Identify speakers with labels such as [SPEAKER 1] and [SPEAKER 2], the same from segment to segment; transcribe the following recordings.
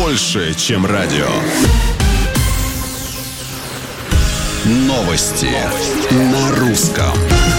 [SPEAKER 1] больше, чем радио. Новости на русском.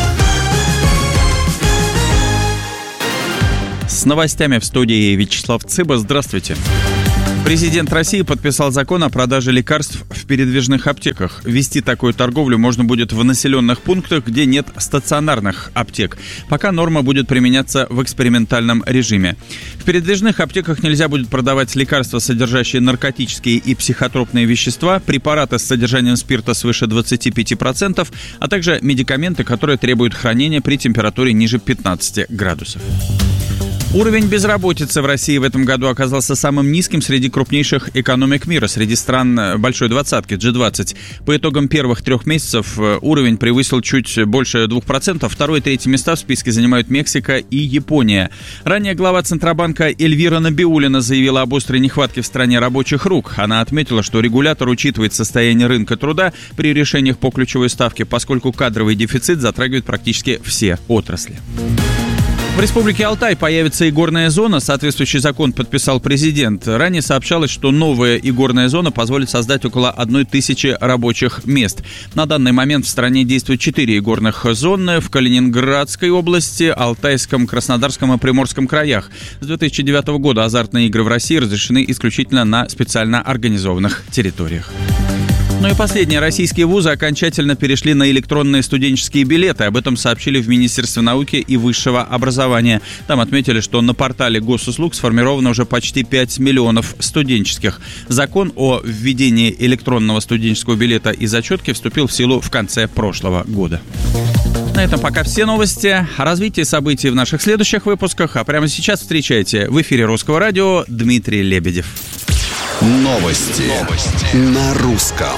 [SPEAKER 2] С новостями в студии Вячеслав Цыба. Здравствуйте. Президент России подписал закон о продаже лекарств в передвижных аптеках. Вести такую торговлю можно будет в населенных пунктах, где нет стационарных аптек. Пока норма будет применяться в экспериментальном режиме. В передвижных аптеках нельзя будет продавать лекарства, содержащие наркотические и психотропные вещества, препараты с содержанием спирта свыше 25%, а также медикаменты, которые требуют хранения при температуре ниже 15 градусов. Уровень безработицы в России в этом году оказался самым низким среди крупнейших экономик мира, среди стран Большой Двадцатки, G20. По итогам первых 3 месяцев уровень превысил чуть больше 2%. Второе и третье места в списке занимают Мексика и Япония. Ранее глава Центробанка Эльвира Набиуллина заявила об острой нехватке в стране рабочих рук. Она отметила, что регулятор учитывает состояние рынка труда при решениях по ключевой ставке, поскольку кадровый дефицит затрагивает практически все отрасли. В Республике Алтай появится игорная зона. Соответствующий закон подписал президент. Ранее сообщалось, что новая игорная зона позволит создать около 1000 рабочих мест. На данный момент в стране действует 4 игорных зоны в Калининградской области, Алтайском, Краснодарском и Приморском краях. С 2009 года азартные игры в России разрешены исключительно на специально организованных территориях. Ну и последнее. Российские вузы окончательно перешли на электронные студенческие билеты. Об этом сообщили в Министерстве науки и высшего образования. Там отметили, что на портале госуслуг сформировано уже почти 5 миллионов студенческих. Закон о введении электронного студенческого билета и зачетки вступил в силу в конце прошлого года. На этом пока все новости. О развитии событий в наших следующих выпусках. А прямо сейчас встречайте в эфире Русского радио Дмитрий Лебедев.
[SPEAKER 1] Новости на русском.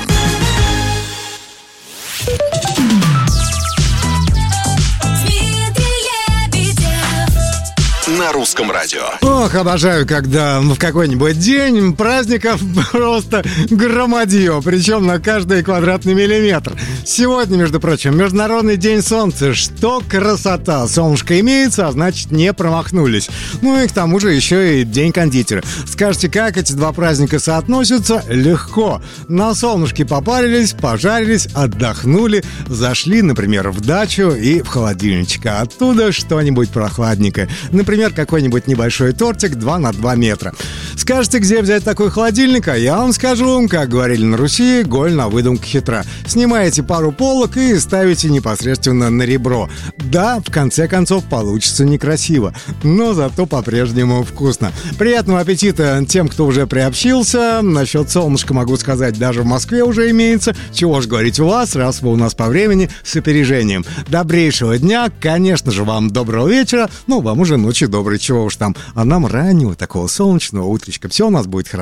[SPEAKER 1] На русском радио.
[SPEAKER 3] Ох, обожаю, когда в какой-нибудь день праздников просто громадье, причем на каждый квадратный миллиметр. Сегодня, между прочим, Международный день солнца. Что красота! Солнышко имеется, а значит, не промахнулись. Ну и к тому же еще и день кондитера. Скажете, как эти два праздника соотносятся? Легко. На солнышке попарились, пожарились, отдохнули, зашли, например, в дачу и в холодильничек, а оттуда что-нибудь прохладненькое. Например, какой-нибудь небольшой тортик 2 на 2 метра. Скажете, где взять такой холодильник? А я вам скажу, как говорили на Руси, голь на выдумку хитра. Снимаете пару полок и ставите непосредственно на ребро. Да, в конце концов, получится некрасиво, но зато по-прежнему вкусно. Приятного аппетита тем, кто уже приобщился. Насчет солнышка могу сказать, даже в Москве уже имеется. Чего ж говорить у вас, раз вы у нас по времени с опережением. Добрейшего дня, конечно же, вам доброго вечера, ну, вам уже ночи добрый, чего уж там. А нам раннего такого солнечного утречка. Все у нас будет хорошо.